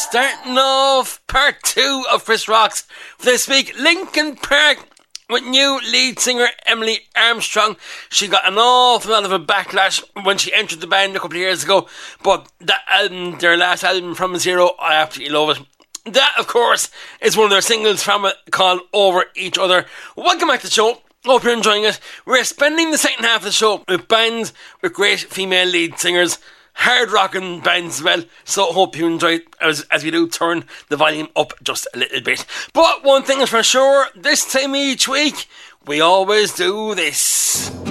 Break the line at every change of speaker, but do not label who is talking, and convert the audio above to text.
starting off part 2 of Chris Rocks for this week. Linkin Park with new lead singer Emily Armstrong. She got an awful lot of a backlash when she entered the band a couple of years ago, but that album, their last album, From Zero, I absolutely love it. That, of course, is one of their singles from it called Over Each Other. Welcome back to the show. Hope you're enjoying it. We're spending the second half of the show with bands with great female lead singers, hard rocking bands as well, so hope you enjoy it as we do turn the volume up just a little bit. But one thing is for sure, this time each week we always do this.